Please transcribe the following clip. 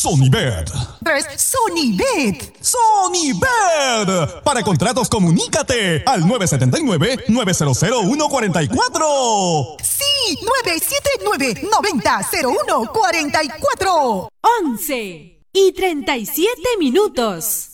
Sonibet. Es Sonibet. Sonibet. Para contratos, comunícate al 979-900-144. Sí, 979-900144. 11:37.